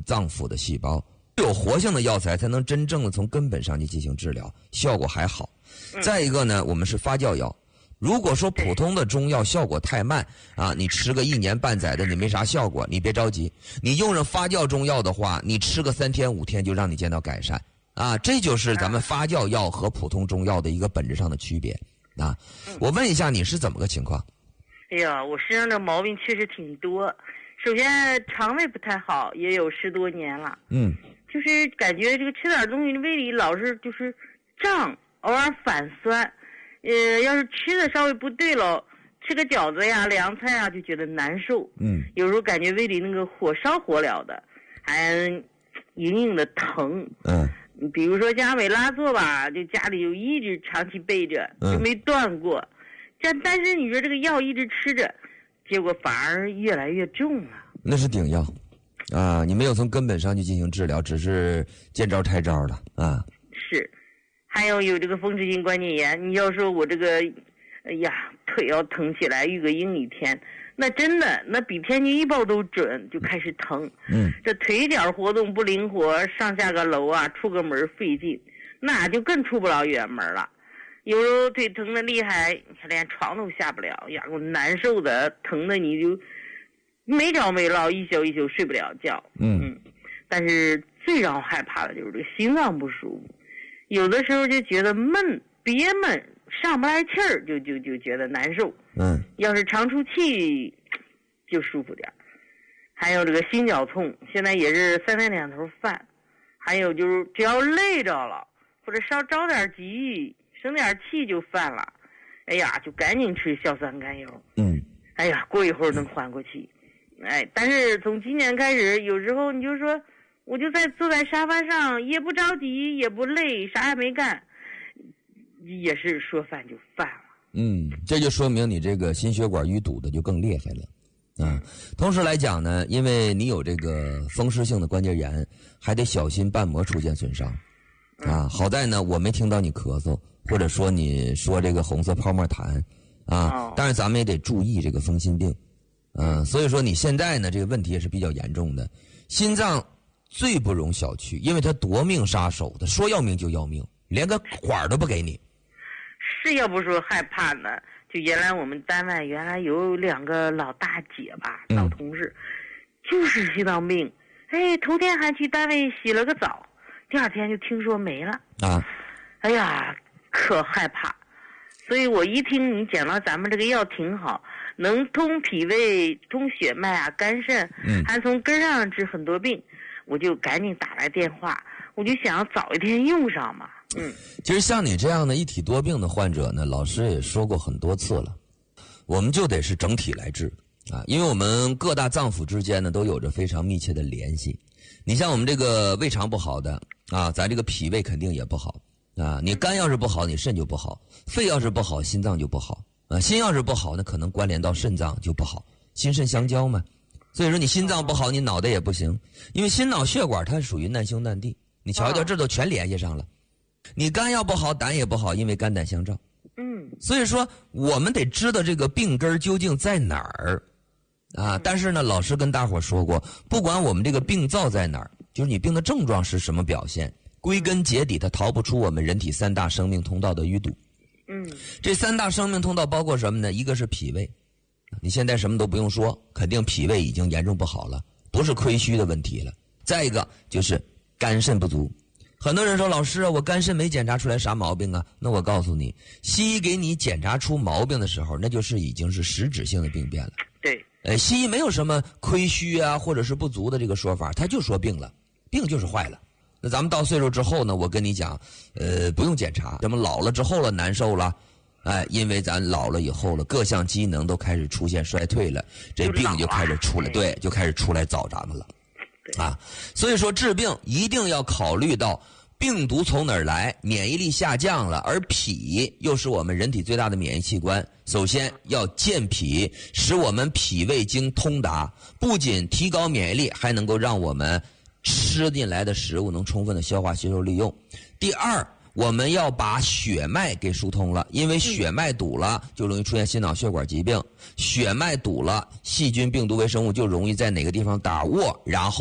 脏腑的细胞。有活性的药材才能真正的从根本上去进行治疗，效果还好。再一个呢，我们是发酵药。如果说普通的中药效果太慢啊，你吃个1年半载的你没啥效果，你别着急。你用上发酵中药的话，你吃个3天5天就让你见到改善啊，这就是咱们发酵药和普通中药的一个本质上的区别啊。我问一下你是怎么个情况？ 哎呀，我身上的毛病确实挺多。首先肠胃不太好，也有10多年了。就是感觉这个吃点东西胃里老是就是胀，偶尔反酸。要是吃的稍微不对了，吃个饺子呀、凉菜呀就觉得难受。有时候感觉胃里那个火烧火燎的，还隐隐的疼。比如说像美拉唑吧，就家里就一直长期备着，就没断过。但是你说这个药一直吃着，结果反而越来越重了。 那是顶药啊，你没有从根本上去进行治疗，只是见招拆招的啊。 是，还有这个风湿性关节炎，你要说我这个，哎呀，腿要疼起来，遇个阴一天，那真的那比天气预报都准，就开始疼。这腿脚活动不灵活，上下个楼啊，出个门费劲，那就更出不了远门了。有时候腿疼的厉害，连床都下不了，呀，我难受的，疼的你就没着没落，一宿一宿睡不了觉。但是最让我害怕的就是这个心脏不舒服，有的时候就觉得闷憋闷，上不来气儿，就觉得难受。要是长出气就舒服点。还有这个心绞痛，现在也是3天2头犯。还有就是只要累着了，或者稍着点急，生点气就犯了，哎呀，就赶紧吃硝酸甘油。哎呀，过一会儿能缓过去。但是从今年开始，有时候你就说，我就坐在沙发上，也不着急，也不累，啥也没干，也是说犯就犯了。 这就说明你这个心血管淤堵的就更厉害了。同时来讲呢，因为你有这个风湿性的关节炎，还得小心瓣膜出现损伤。好在呢，我没听到你咳嗽，或者说你说这个红色泡沫痰但是咱们也得注意这个风心病。所以说你现在呢这个问题也是比较严重的，心脏最不容小觑，因为它夺命杀手，它说要命就要命，连个管都不给你。 是要不说害怕呢，就原来我们单位原来有2个老大姐吧，老同事，就是心脏病。头天还去单位洗了个澡，第2天就听说没了。哎呀，可害怕。所以我一听你讲到咱们这个药挺好，能通脾胃、通血脉啊、肝肾，还从根上治很多病，我就赶紧打来电话，我就想要早一天用上嘛。 其实像你这样的一体多病的患者呢，老师也说过很多次了，我们就得是整体来治因为我们各大脏腑之间呢都有着非常密切的联系。你像我们这个胃肠不好的咱这个脾胃肯定也不好你肝要是不好，你肾就不好；肺要是不好，心脏就不好心要是不好，那可能关联到肾脏就不好，心肾相交嘛。所以说你心脏不好，你脑袋也不行，因为心脑血管它属于难兄难弟，你瞧瞧这都全联系上了。你肝要不好，胆也不好，因为肝胆相照。所以说我们得知道这个病根究竟在哪儿但是呢，老师跟大伙说过，不管我们这个病灶在哪儿，就是你病的症状是什么表现，归根结底它逃不出我们人体3大生命通道的淤堵。这3大生命通道包括什么呢？一个是脾胃，你现在什么都不用说，肯定脾胃已经严重不好了，不是亏虚的问题了。再一个就是肝肾不足。很多人说，老师我肝肾没检查出来啥毛病那我告诉你，西医给你检查出毛病的时候，那就是已经是实质性的病变了。 对， 西医没有什么亏虚或者是不足的这个说法，他就说病了，病就是坏了。那咱们到岁数之后呢，我跟你讲不用检查，什么老了之后了难受了因为咱老了以后了，各项机能都开始出现衰退了，这病就开始出来，对，就开始出来找咱们了所以说治病一定要考虑到病毒从哪儿来，免疫力下降了，而脾又是我们人体最大的免疫器官，首先要健脾，使我们脾胃经通达，不仅提高免疫力，还能够让我们吃进来的食物能充分的消化吸收利用。第二，我们要把血脉给疏通了，因为血脉堵了就容易出现心脑血管疾病，血脉堵了，细菌病毒微生物就容易在哪个地方打窝，然后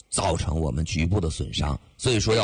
造成我们局部的损伤。所以说要